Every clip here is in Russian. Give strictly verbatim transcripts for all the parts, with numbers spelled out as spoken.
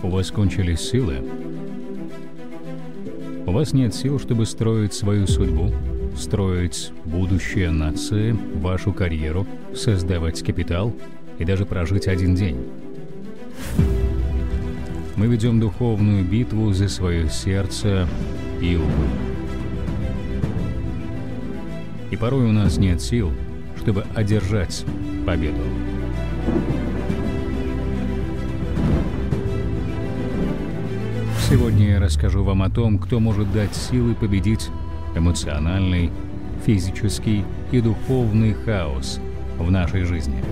У вас кончились силы? У вас нет сил, чтобы строить свою судьбу, строить будущее нации, вашу карьеру, создавать капитал и даже прожить один день. Мы ведем духовную битву за свое сердце и ум. И порой у нас нет сил, чтобы одержать победу. Сегодня я расскажу вам о том, кто может дать силы победить эмоциональный, физический и духовный хаос в нашей жизни.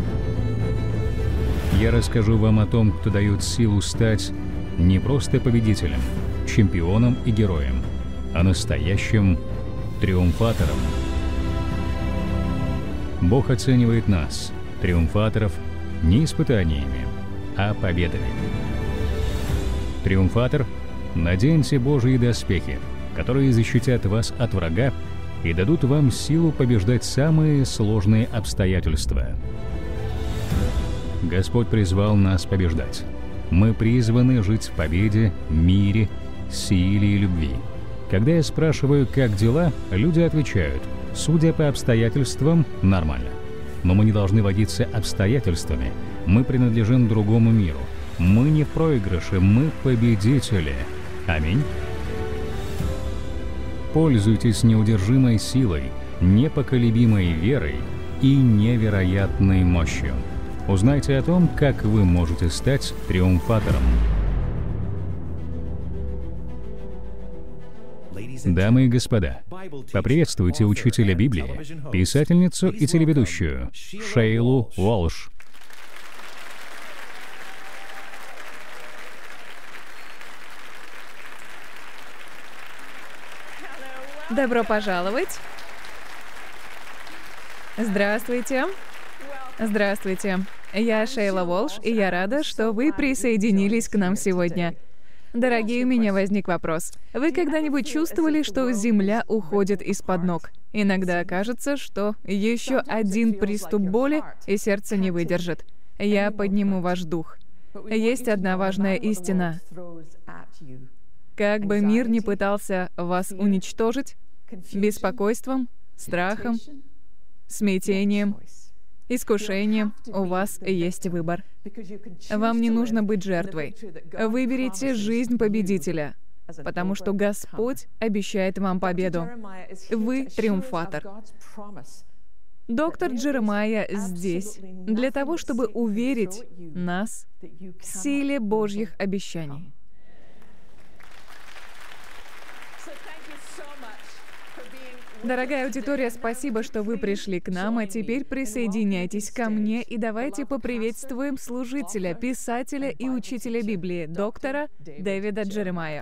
Я расскажу вам о том, кто дает силу стать не просто победителем, чемпионом и героем, а настоящим триумфатором. Бог оценивает нас, триумфаторов, не испытаниями, а победами. Триумфатор, наденьте Божьи доспехи, которые защитят вас от врага и дадут вам силу побеждать самые сложные обстоятельства. Господь призвал нас побеждать. Мы призваны жить в победе, мире, силе и любви. Когда я спрашиваю, как дела, люди отвечают: судя по обстоятельствам, нормально. Но мы не должны водиться обстоятельствами. Мы принадлежим другому миру. Мы не в проигрыше, мы победители. Аминь. Пользуйтесь неудержимой силой, непоколебимой верой и невероятной мощью. Узнайте о том, как вы можете стать триумфатором. Дамы и господа, поприветствуйте учителя Библии, писательницу и телеведущую Шейлу Уолш. Добро пожаловать. Здравствуйте. Здравствуйте. Я Шейла Уолш, и я рада, что вы присоединились к нам сегодня. Дорогие, у меня возник вопрос. Вы когда-нибудь чувствовали, что земля уходит из-под ног? Иногда кажется, что еще один приступ боли, и сердце не выдержит. Я подниму ваш дух. Есть одна важная истина. Как бы мир ни пытался вас уничтожить, беспокойством, страхом, смятением, искушением, у вас есть выбор. Вам не нужно быть жертвой. Выберите жизнь победителя, потому что Господь обещает вам победу. Вы триумфатор. Доктор Джеремайя здесь для того, чтобы уверить нас в силе Божьих обещаний. Дорогая аудитория, спасибо, что вы пришли к нам, а теперь присоединяйтесь ко мне и давайте поприветствуем служителя, писателя и учителя Библии, доктора Дэвида Джеремайя.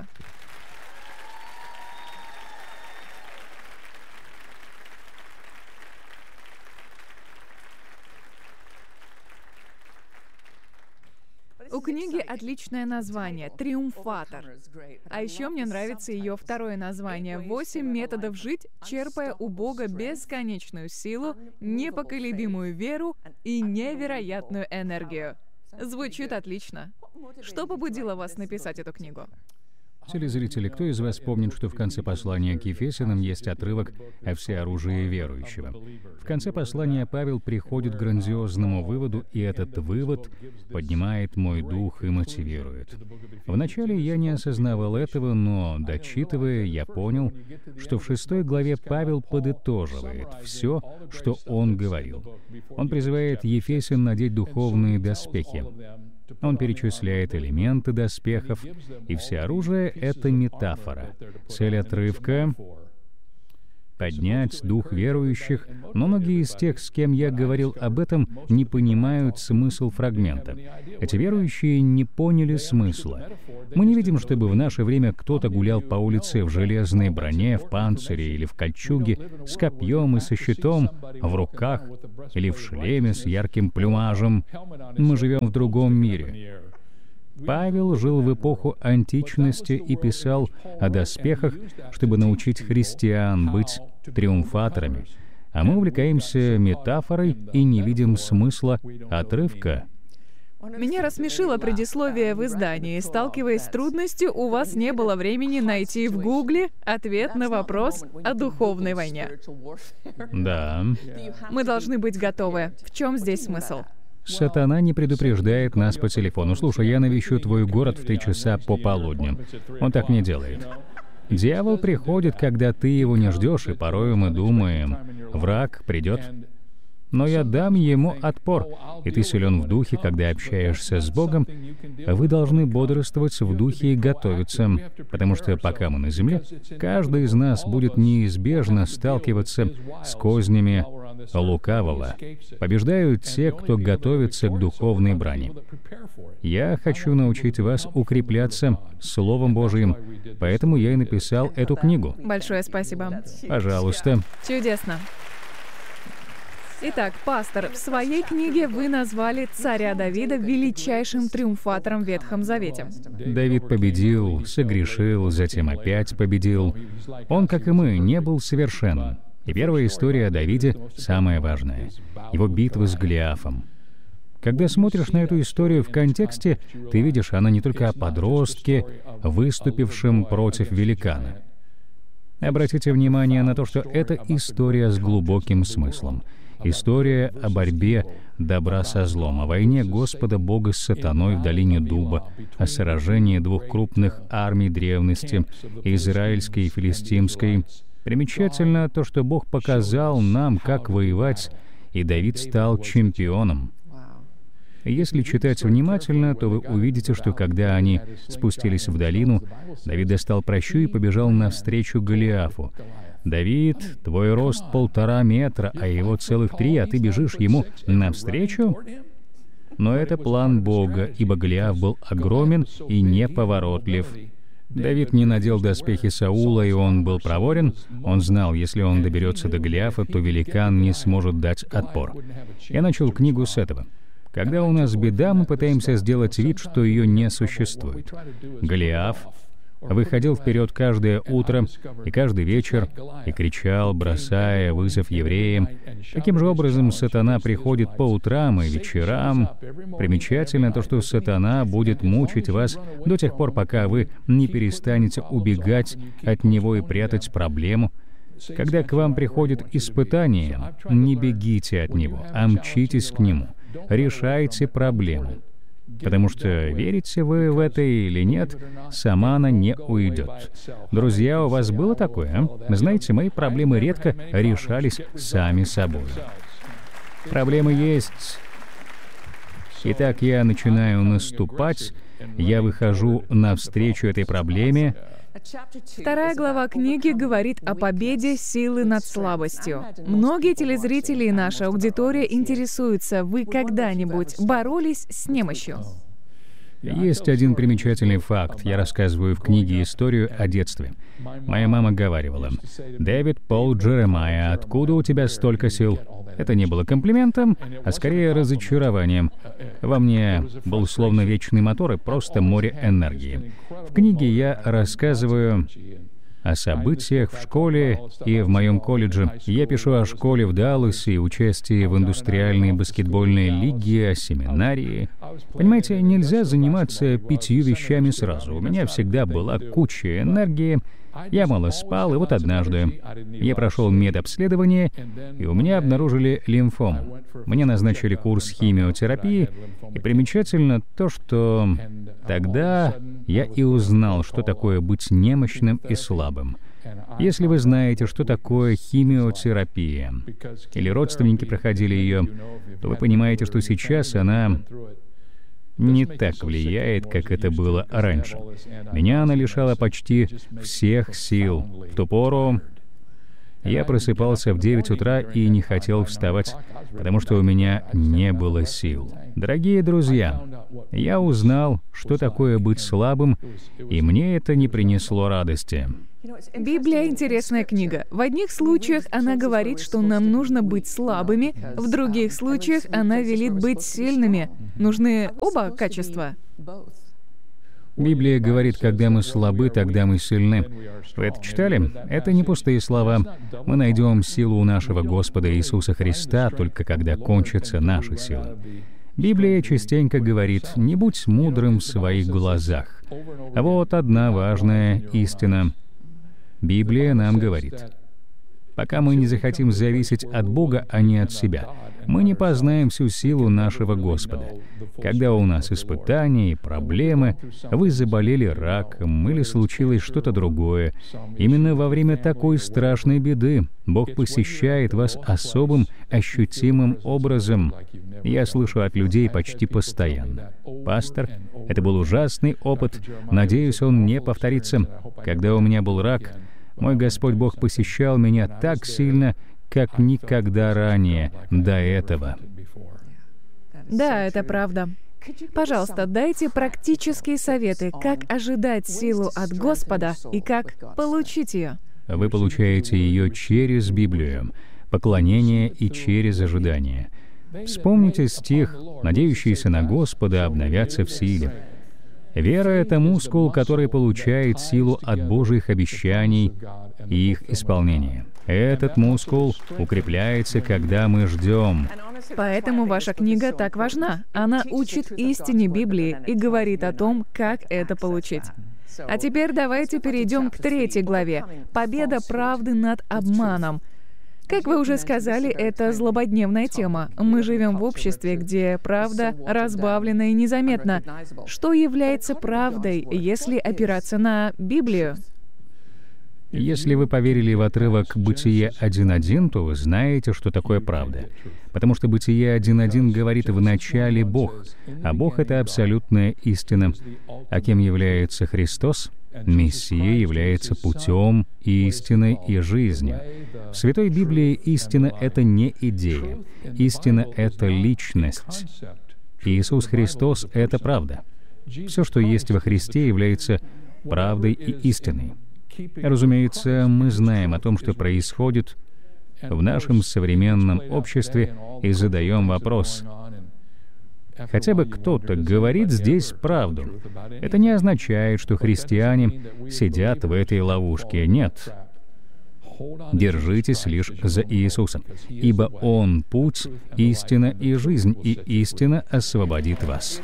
У книги отличное название «Триумфатор». А еще мне нравится ее второе название «Восемь методов жить, черпая у Бога бесконечную силу, непоколебимую веру и невероятную энергию». Звучит отлично. Что побудило вас написать эту книгу? Телезрители, кто из вас помнит, что в конце послания к Ефесянам есть отрывок о всеоружии верующего? В конце послания Павел приходит к грандиозному выводу, и этот вывод поднимает мой дух и мотивирует. Вначале я не осознавал этого, но, дочитывая, я понял, что в шестой главе Павел подытоживает все, что он говорил. Он призывает Ефесян надеть духовные доспехи. Он перечисляет элементы доспехов, и всеоружие — это метафора. Цель отрывка — поднять дух верующих, но многие из тех, с кем я говорил об этом, не понимают смысл фрагмента. Эти верующие не поняли смысла. Мы не видим, чтобы в наше время кто-то гулял по улице в железной броне, в панцире или в кольчуге, с копьем и со щитом в руках, или в шлеме с ярким плюмажем. Мы живем в другом мире. Павел жил в эпоху античности и писал о доспехах, чтобы научить христиан быть триумфаторами. А мы увлекаемся метафорой и не видим смысла отрывка. Меня рассмешило предисловие в издании. Сталкиваясь с трудностью, у вас не было времени найти в Гугле ответ на вопрос о духовной войне. Да. Мы должны быть готовы. В чем здесь смысл? Сатана не предупреждает нас по телефону. «Слушай, я навещу твой город в три часа пополудни». Он так не делает. Дьявол приходит, когда ты его не ждешь, и порой мы думаем, враг придет. Но я дам ему отпор, и ты силен в духе, когда общаешься с Богом. Вы должны бодрствовать в духе и готовиться, потому что пока мы на земле, каждый из нас будет неизбежно сталкиваться с кознями лукавого. Побеждают те, кто готовится к духовной брани. Я хочу научить вас укрепляться Словом Божиим, поэтому я и написал эту книгу. Большое спасибо. Пожалуйста. Чудесно. Итак, пастор, в своей книге вы назвали царя Давида величайшим триумфатором в Ветхом Завете. Давид победил, согрешил, затем опять победил. Он, как и мы, не был совершенным. И первая история о Давиде самая важная. Его битва с Голиафом. Когда смотришь на эту историю в контексте, ты видишь, она не только о подростке, выступившем против великана. Обратите внимание на то, что это история с глубоким смыслом. История о борьбе добра со злом, о войне Господа Бога с сатаной в долине Дуба, о сражении двух крупных армий древности, израильской и филистимской. Примечательно то, что Бог показал нам, как воевать, и Давид стал чемпионом. Если читать внимательно, то вы увидите, что когда они спустились в долину, Давид достал пращу и побежал навстречу Голиафу. «Давид, твой рост полтора метра, а его целых три, а ты бежишь ему навстречу?» Но это план Бога, ибо Голиаф был огромен и неповоротлив. Давид не надел доспехи Саула, и он был проворен. Он знал, если он доберется до Голиафа, то великан не сможет дать отпор. Я начал книгу с этого. Когда у нас беда, мы пытаемся сделать вид, что ее не существует. Голиаф выходил вперед каждое утро и каждый вечер и кричал, бросая вызов евреям. Таким же образом, сатана приходит по утрам и вечерам. Примечательно то, что сатана будет мучить вас до тех пор, пока вы не перестанете убегать от него и прятать проблему. Когда к вам приходит испытание, не бегите от него, а мчитесь к нему. Решайте проблему. Потому что, верите вы в это или нет, сама она не уйдет. Друзья, у вас было такое? А? Знаете, мои проблемы редко решались сами собой. Проблемы есть. Итак, я начинаю наступать, я выхожу навстречу этой проблеме. Вторая глава книги говорит о победе силы над слабостью. Многие телезрители и наша аудитория интересуются, вы когда-нибудь боролись с немощью? Есть один примечательный факт. Я рассказываю в книге историю о детстве. Моя мама говаривала: «Дэвид Пол Джеремайя, откуда у тебя столько сил?» Это не было комплиментом, а скорее разочарованием. Во мне был словно вечный мотор и просто море энергии. В книге я рассказываю о событиях в школе и в моем колледже. Я пишу о школе в Далласе и участии в индустриальной баскетбольной лиге, о семинарии. Понимаете, нельзя заниматься пятью вещами сразу. У меня всегда была куча энергии. Я мало спал, и вот однажды я прошел медобследование, и у меня обнаружили лимфому. Мне назначили курс химиотерапии, и примечательно то, что тогда я и узнал, что такое быть немощным и слабым. Если вы знаете, что такое химиотерапия, или родственники проходили ее, то вы понимаете, что сейчас она не так влияет, как это было раньше. Меня она лишала почти всех сил. В ту пору я просыпался в девять утра и не хотел вставать, потому что у меня не было сил. Дорогие друзья, я узнал, что такое быть слабым, и мне это не принесло радости. Библия — интересная книга. В одних случаях она говорит, что нам нужно быть слабыми, в других случаях она велит быть сильными. Нужны оба качества. Библия говорит, когда мы слабы, тогда мы сильны. Вы это читали? Это не пустые слова. Мы найдем силу у нашего Господа Иисуса Христа, только когда кончатся наши силы. Библия частенько говорит: «Не будь мудрым в своих глазах». Вот одна важная истина. Библия нам говорит: пока мы не захотим зависеть от Бога, а не от себя, мы не познаем всю силу нашего Господа. Когда у нас испытания и проблемы, вы заболели раком или случилось что-то другое, именно во время такой страшной беды Бог посещает вас особым, ощутимым образом. Я слышу от людей почти постоянно: «Пастор, это был ужасный опыт, надеюсь, он не повторится. Когда у меня был рак, мой Господь Бог посещал меня так сильно, как никогда ранее до этого». Да, это правда. Пожалуйста, дайте практические советы, как ожидать силу от Господа и как получить ее. Вы получаете ее через Библию, поклонение и через ожидание. Вспомните стих: «Надеющиеся на Господа обновятся в силе». Вера — это мускул, который получает силу от Божьих обещаний и их исполнения. Этот мускул укрепляется, когда мы ждем. Поэтому ваша книга так важна. Она учит истине Библии и говорит о том, как это получить. А теперь давайте перейдем к третьей главе. Победа правды над обманом. Как вы уже сказали, это злободневная тема. Мы живем в обществе, где правда разбавлена и незаметна. Что является правдой, если опираться на Библию? Если вы поверили в отрывок Бытие один один, то вы знаете, что такое правда. Потому что Бытие один один говорит: «В начале Бог», а Бог — это абсолютная истина. А кем является Христос? Мессия является путем, истиной и жизнью. В Святой Библии истина — это не идея. Истина — это личность. Иисус Христос — это правда. Все, что есть во Христе, является правдой и истиной. Разумеется, мы знаем о том, что происходит в нашем современном обществе, и задаем вопрос: хотя бы кто-то говорит здесь правду. Это не означает, что христиане сидят в этой ловушке. Нет. Держитесь лишь за Иисусом, ибо Он — путь, истина и жизнь, и истина освободит вас.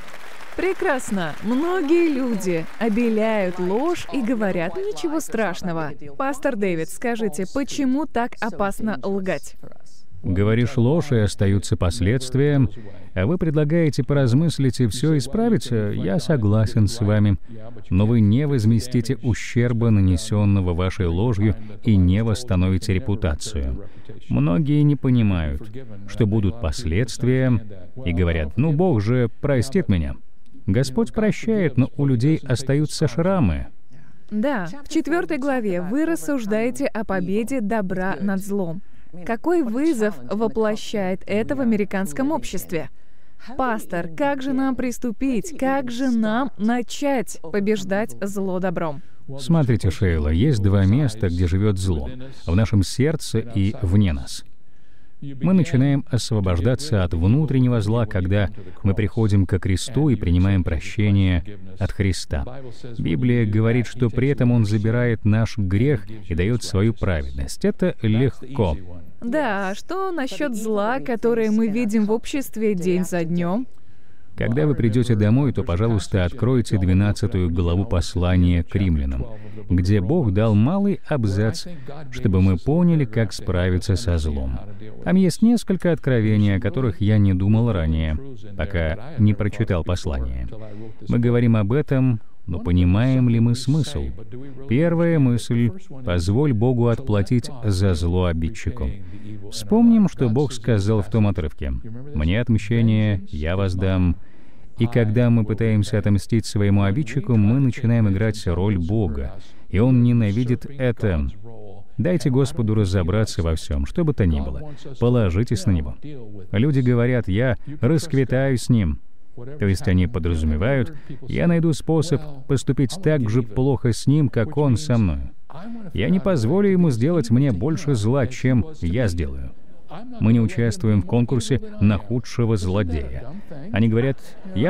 Прекрасно. Многие люди обеляют ложь и говорят: ничего страшного. Пастор Дэвид, скажите, почему так опасно лгать? Говоришь ложь, и остаются последствия, а вы предлагаете поразмыслить и все исправить. Я согласен с вами, но вы не возместите ущерба, нанесенного вашей ложью, и не восстановите репутацию. Многие не понимают, что будут последствия, и говорят: «Ну, Бог же простит меня». Господь прощает, но у людей остаются шрамы. Да, в четвертой главе вы рассуждаете о победе добра над злом. Какой вызов воплощает это в американском обществе? Пастор, как же нам приступить? Как же нам начать побеждать зло добром? Смотрите, Шейла, есть два места, где живет зло: в нашем сердце и вне нас. Мы начинаем освобождаться от внутреннего зла, когда мы приходим ко кресту и принимаем прощение от Христа. Библия говорит, что при этом Он забирает наш грех и дает свою праведность. Это легко. Да, а что насчет зла, которое мы видим в обществе день за днем? Когда вы придете домой, то, пожалуйста, откройте двенадцатую главу послания к римлянам, где Бог дал малый абзац, чтобы мы поняли, как справиться со злом. Там есть несколько откровений, о которых я не думал ранее, пока не прочитал послание. Мы говорим об этом, но понимаем ли мы смысл? Первая мысль — позволь Богу отплатить за зло обидчику. Вспомним, что Бог сказал в том отрывке: «Мне отмщение, я воздам». И когда мы пытаемся отомстить своему обидчику, мы начинаем играть роль Бога, и Он ненавидит это. Дайте Господу разобраться во всем, что бы то ни было. Положитесь на Него. Люди говорят: «Я расквитаю с Ним». То есть они подразумевают: «Я найду способ поступить так же плохо с Ним, как Он со мной. Я не позволю Ему сделать мне больше зла, чем я сделаю». Мы не участвуем в конкурсе на худшего злодея. Они говорят: «Я